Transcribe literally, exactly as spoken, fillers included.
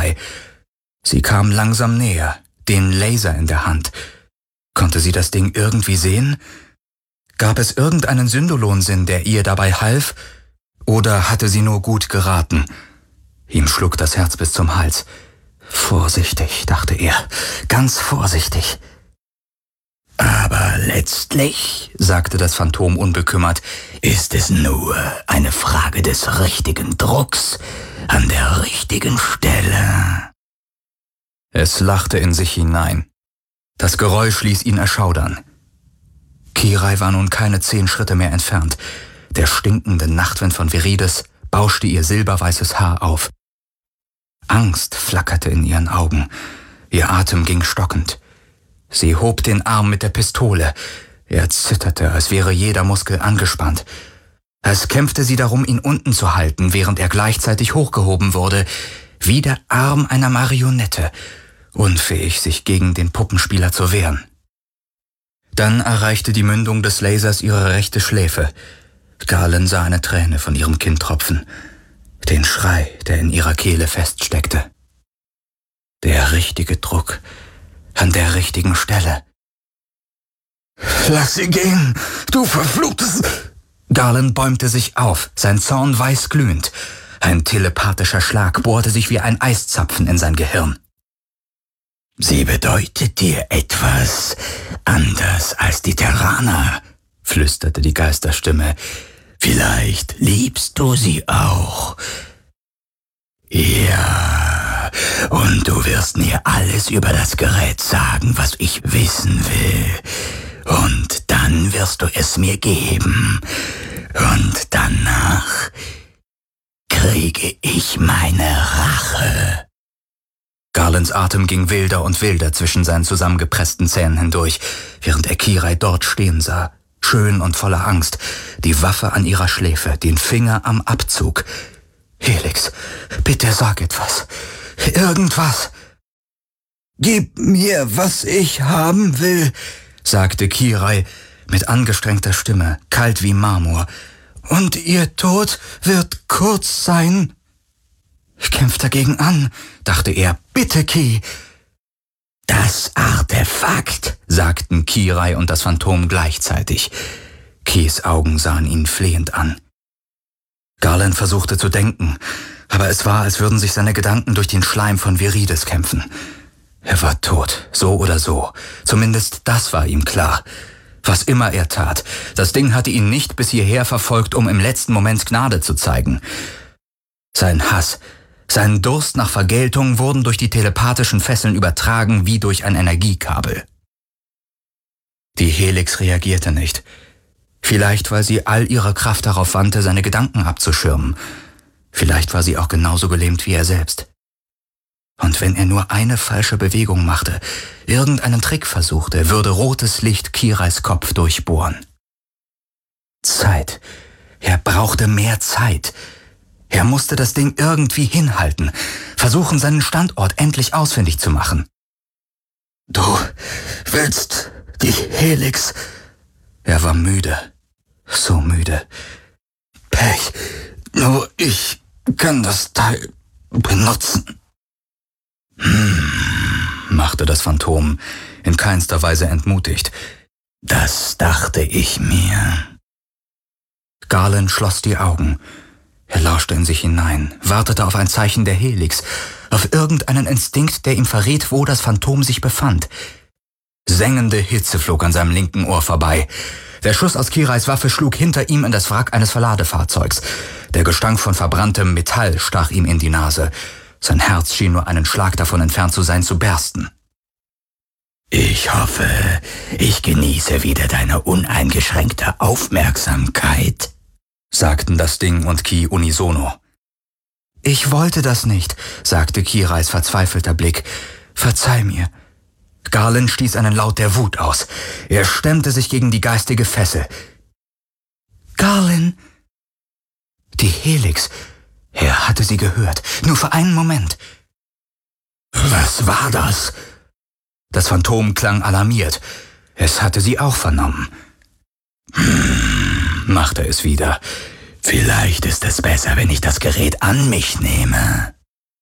vorbei. Sie kam langsam näher, den Laser in der Hand. Konnte sie das Ding irgendwie sehen? Gab es irgendeinen Syndolon-Sinn, der ihr dabei half? Oder hatte sie nur gut geraten? Ihm schlug das Herz bis zum Hals. Vorsichtig, dachte er, ganz vorsichtig. Aber letztlich, sagte das Phantom unbekümmert, ist es nur eine Frage des richtigen Drucks an der richtigen Stelle. Es lachte in sich hinein. Das Geräusch ließ ihn erschaudern. Kirai war nun keine zehn Schritte mehr entfernt. Der stinkende Nachtwind von Viridis bauschte ihr silberweißes Haar auf. Angst flackerte in ihren Augen. Ihr Atem ging stockend. Sie hob den Arm mit der Pistole. Er zitterte, als wäre jeder Muskel angespannt. Als kämpfte sie darum, ihn unten zu halten, während er gleichzeitig hochgehoben wurde, wie der Arm einer Marionette, unfähig, sich gegen den Puppenspieler zu wehren. Dann erreichte die Mündung des Lasers ihre rechte Schläfe. Galen sah eine Träne von ihrem Kinn tropfen, den Schrei, der in ihrer Kehle feststeckte. Der richtige Druck, an der richtigen Stelle. »Lass sie gehen, du verfluchtes...« Galen bäumte sich auf, sein Zorn weißglühend. Ein telepathischer Schlag bohrte sich wie ein Eiszapfen in sein Gehirn. »Sie bedeutet dir etwas anders als die Terraner«, flüsterte die Geisterstimme. »Vielleicht liebst du sie auch. Ja, und du wirst mir alles über das Gerät sagen, was ich wissen will. Und dann wirst du es mir geben. Und danach kriege ich meine Rache.« Galens Atem ging wilder und wilder zwischen seinen zusammengepressten Zähnen hindurch, während er Kirai dort stehen sah, schön und voller Angst, die Waffe an ihrer Schläfe, den Finger am Abzug. »Helix, bitte sag etwas. Irgendwas.« »Gib mir, was ich haben will«, sagte Kirai mit angestrengter Stimme, kalt wie Marmor. »Und ihr Tod wird kurz sein.« »Kämpft dagegen an«, dachte er. »Bitte, Ki!« »Das Artefakt«, sagten Kirai und das Phantom gleichzeitig. Kis Augen sahen ihn flehend an. Galen versuchte zu denken, aber es war, als würden sich seine Gedanken durch den Schleim von Viridis kämpfen. Er war tot, so oder so. Zumindest das war ihm klar. Was immer er tat, das Ding hatte ihn nicht bis hierher verfolgt, um im letzten Moment Gnade zu zeigen. Sein Hass, sein Durst nach Vergeltung wurden durch die telepathischen Fesseln übertragen wie durch ein Energiekabel. Die Helix reagierte nicht. Vielleicht, weil sie all ihre Kraft darauf wandte, seine Gedanken abzuschirmen. Vielleicht war sie auch genauso gelähmt wie er selbst. Und wenn er nur eine falsche Bewegung machte, irgendeinen Trick versuchte, würde rotes Licht Kirais Kopf durchbohren. Zeit. Er brauchte mehr Zeit. Er musste das Ding irgendwie hinhalten, versuchen, seinen Standort endlich ausfindig zu machen. »Du willst die Helix?« Er war müde, so müde. »Pech, nur ich kann das Teil benutzen.« »Hm«, machte das Phantom, in keinster Weise entmutigt. »Das dachte ich mir.« Galen schloss die Augen. Er lauschte in sich hinein, wartete auf ein Zeichen der Helix, auf irgendeinen Instinkt, der ihm verriet, wo das Phantom sich befand. Sengende Hitze flog an seinem linken Ohr vorbei. Der Schuss aus Kirais Waffe schlug hinter ihm in das Wrack eines Verladefahrzeugs. Der Gestank von verbranntem Metall stach ihm in die Nase. Sein Herz schien nur einen Schlag davon entfernt zu sein, zu bersten. »Ich hoffe, ich genieße wieder deine uneingeschränkte Aufmerksamkeit«, sagten das Ding und Ki unisono. »Ich wollte das nicht«, sagte Kirais verzweifelter Blick. »Verzeih mir.« Galen stieß einen Laut der Wut aus. Er stemmte sich gegen die geistige Fessel. »Galen!« Die Helix. Er hatte sie gehört, nur für einen Moment. »Was war das?« Das Phantom klang alarmiert. Es hatte sie auch vernommen. Hm, machte es wieder. »Vielleicht ist es besser, wenn ich das Gerät an mich nehme.«